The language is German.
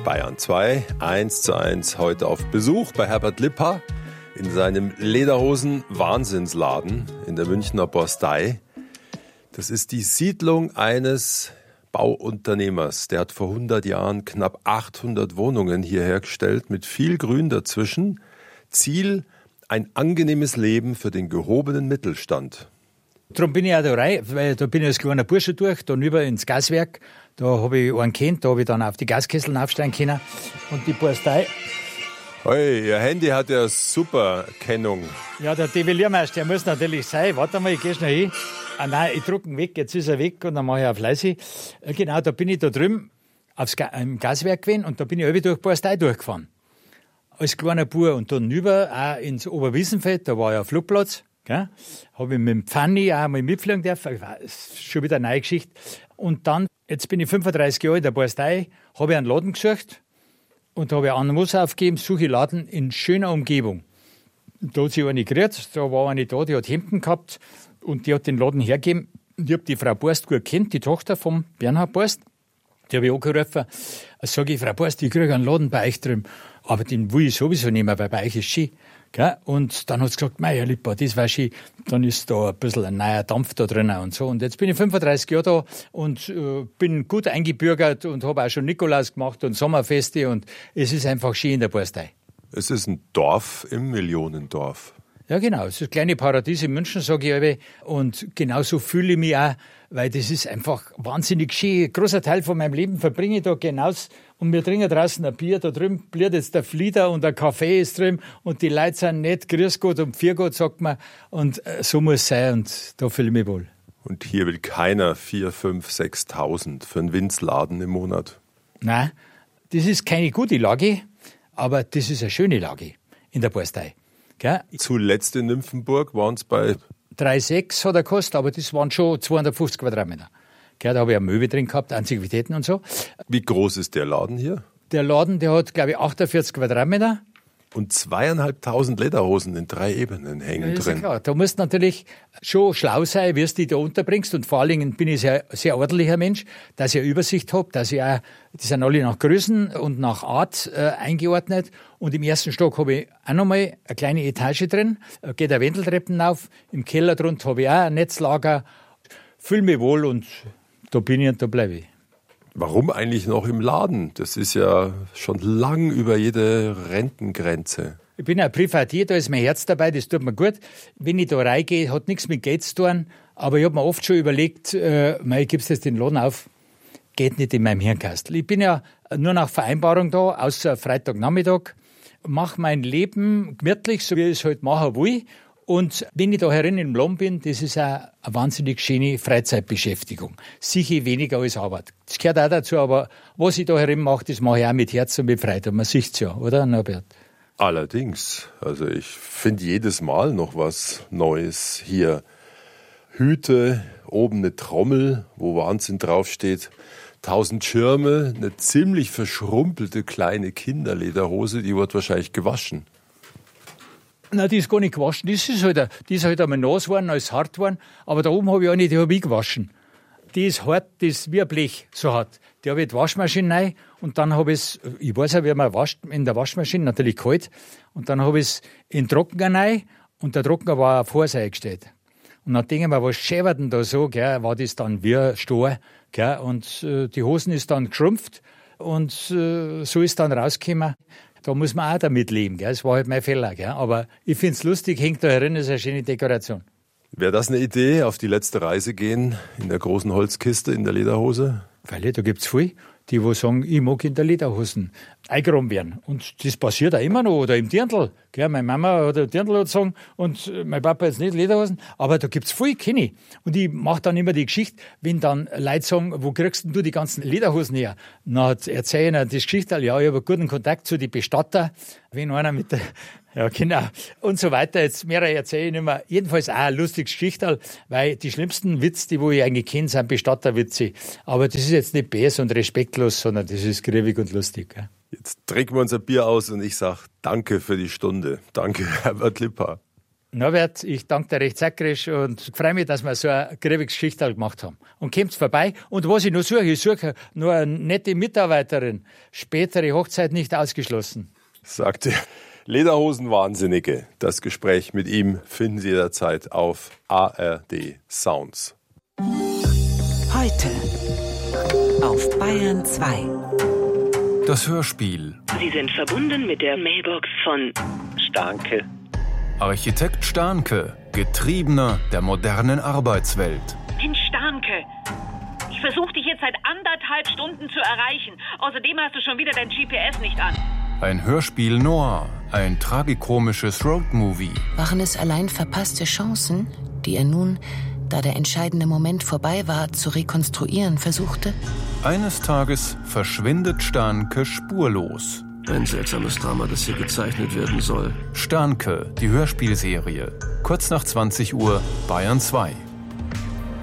Bayern 2, 1:1 heute auf Besuch bei Herbert Lippa in seinem Lederhosen-Wahnsinnsladen in der Münchner Borstei. Das ist die Siedlung eines Bauunternehmers. Der hat vor 100 Jahren knapp 800 Wohnungen hierher gestellt, mit viel Grün dazwischen. Ziel, ein angenehmes Leben für den gehobenen Mittelstand. Darum bin ich auch da rein, weil da bin ich als kleiner Bursche durch, da rüber ins Gaswerk. Da habe ich einen kennt, da habe ich dann auf die Gaskessel aufsteigen können. Und die Borstei. Hey, Ihr Handy hat ja super Kennung. Ja, der Devilliermeister, der muss natürlich sein. Warte mal, ich gehe schnell hin. Ah nein, ich drücke ihn weg, jetzt ist er weg und dann mache ich auf leise. Genau, da bin ich da drüben im Gaswerk gewesen und da bin ich irgendwie durch Borstei durchgefahren. Als kleiner Bub und dann rüber auch ins Oberwiesenfeld, da war ja ein Flugplatz. Habe ich mit dem Pfanni auch mal mitfliegen dürfen. Schon wieder eine neue Geschichte. Und dann, jetzt bin ich 35 Jahre in der Borstei, habe ich einen Laden gesucht und habe einen Muss aufgegeben, suche Laden in schöner Umgebung. Da hat sich eine gerührt, da war eine da, die hat Hemden gehabt und die hat den Laden hergegeben. Ich habe die Frau Borst gut kennt, die Tochter vom Bernhard Borst. Die habe ich angerufen. Sage ich, Frau Borst, ich kriege einen Laden bei euch drüben. Aber den will ich sowieso nicht mehr, weil bei euch ist schön. Und dann hat sie gesagt, mei, Herr Lippa, das war schön. Dann ist da ein bisschen ein neuer Dampf da drin und so. Und jetzt bin ich 35 Jahre da und bin gut eingebürgert und habe auch schon Nikolaus gemacht und Sommerfeste. Und es ist einfach schön in der Borstei. Es ist ein Dorf im Millionendorf. Ja, genau. Es ist ein kleines Paradies in München, sage ich alle. Und genauso fühle ich mich auch, weil das ist einfach wahnsinnig schön. Ein großer Teil von meinem Leben verbringe ich da hinaus und wir trinken draußen ein Bier. Da drüben bliert jetzt der Flieder und der Kaffee ist drüben und die Leute sind nett. Grüß Gott und Pfiat Gott, sagt man. Und so muss es sein und da fühle ich mich wohl. Und hier will keiner 4.000, 5.000, 6.000 für einen Winzladen im Monat. Nein, das ist keine gute Lage, aber das ist eine schöne Lage in der Borstei. Gell? Zuletzt in Nymphenburg waren es bei 3,6 hat er gekostet, aber das waren schon 250 Quadratmeter. Gell, da habe ich eine Möwe drin gehabt, Antiquitäten und so. Wie groß ist der Laden hier? Der Laden, der hat, glaube ich, 48 Quadratmeter. Und 2.500 Lederhosen in 3 Ebenen hängen drin. Ja, klar. Da musst du natürlich schon schlau sein, wie du die da unterbringst. Und vor allen Dingen bin ich ein sehr ordentlicher Mensch, dass ich eine Übersicht habe, dass ich auch, die sind alle nach Größen und nach Art eingeordnet. Und im ersten Stock habe ich auch nochmal eine kleine Etage drin, geht eine Wendeltreppen auf. Im Keller drunter habe ich auch ein Netzlager. Fühle mich wohl und da bin ich und da bleibe ich. Warum eigentlich noch im Laden? Das ist ja schon lang über jede Rentengrenze. Ich bin ein Privatier, da ist mein Herz dabei, das tut mir gut. Wenn ich da reingehe, hat nichts mit Geld zu tun. Aber ich habe mir oft schon überlegt, ich gebe jetzt den Laden auf, geht nicht in meinem Hirnkastel. Ich bin ja nur nach Vereinbarung da, außer Freitagnachmittag, mache mein Leben gemütlich, so wie ich es halt machen will. Und wenn ich da herin im Laden bin, das ist auch eine wahnsinnig schöne Freizeitbeschäftigung. Sicher weniger als Arbeit. Das gehört auch dazu, aber was ich da herin mache, das mache ich auch mit Herz und mit Freude. Und man sieht es ja, oder, Norbert? Allerdings. Also ich finde jedes Mal noch was Neues hier. Hüte, oben eine Trommel, wo Wahnsinn draufsteht. 1000 Schirme, eine ziemlich verschrumpelte kleine Kinderlederhose, die wird wahrscheinlich gewaschen. Nein, die ist gar nicht gewaschen. Die ist halt einmal nass geworden, als hart geworden. Aber da oben habe ich auch nicht, die habe ich gewaschen. Die ist hart, die ist wie ein Blech, so hart. Die habe ich in die Waschmaschine rein und dann habe ich es, ich weiß ja, wie man wascht, in der Waschmaschine, natürlich kalt. Und dann habe ich es in den Trockner rein und der Trockner war auf Hose eingestellt. Und dann denke ich mir, was schäbert denn da so, gell? War das dann wie ein Stor, gell? Und die Hosen ist dann geschrumpft und so ist dann rausgekommen. Da muss man auch damit leben, gell? Das war halt mein Fehler, gell? Aber ich finde es lustig, hängt da herin, ist eine schöne Dekoration. Wäre das eine Idee, auf die letzte Reise gehen, in der großen Holzkiste, in der Lederhose? Weil da gibt's viele, die sagen, ich mag in der Lederhosen eingeräumt werden. Und das passiert auch immer noch. Oder im Dirndl. Gell, meine Mama hat ein Dirndl angezogen und mein Papa jetzt nicht Lederhosen. Aber da gibt's viele, kenne ich. Und ich mache dann immer die Geschichte, wenn dann Leute sagen, wo kriegst denn du die ganzen Lederhosen her? Dann erzähle ich ihnen das Geschichte, ja, ich habe einen guten Kontakt zu den Bestatter. Wenn einer mit der, ja, genau. Und so weiter. Jetzt mehrere erzähle ich nicht mehr. Jedenfalls auch ein lustiges Geschichterl, weil die schlimmsten Witze, die wo ich eigentlich kenne, sind Bestatterwitze. Aber das ist jetzt nicht bäs und respektlos, sondern das ist griffig und lustig. Gell? Jetzt trinken wir unser Bier aus und ich sage danke für die Stunde. Danke, Herbert Lippa. Norbert, ich danke dir recht säckrisch und freue mich, dass wir so eine gröbiges Schichtal gemacht haben. Und kommt vorbei. Und was ich noch suche, ich suche nur eine nette Mitarbeiterin. Spätere Hochzeit nicht ausgeschlossen. Sagt der Lederhosen-Wahnsinnige. Das Gespräch mit ihm finden Sie jederzeit auf ARD Sounds. Heute auf Bayern 2. Das Hörspiel. Sie sind verbunden mit der Mailbox von Stahnke. Architekt Stahnke, Getriebener der modernen Arbeitswelt. Mensch, Stahnke, ich versuche dich jetzt seit 1,5 Stunden zu erreichen. Außerdem hast du schon wieder dein GPS nicht an. Ein Hörspiel noir, ein tragikomisches Roadmovie. Waren es allein verpasste Chancen, die er nun, da der entscheidende Moment vorbei war, zu rekonstruieren versuchte? Eines Tages verschwindet Stahnke spurlos. Ein seltsames Drama, das hier gezeichnet werden soll. Stahnke, die Hörspielserie. Kurz nach 20 Uhr, Bayern 2.